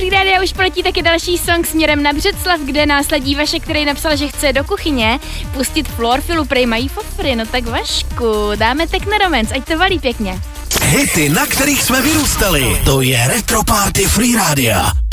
Free Radio už poletí taky další song směrem na Břeclav, kde následí Vašek, který napsal, že chce do kuchyně pustit Florfilu, prej mají fofry. No tak Vašku, dáme Techno Romance, ať to valí pěkně. Hity, na kterých jsme vyrůstali. To je Retro Party Free Radio.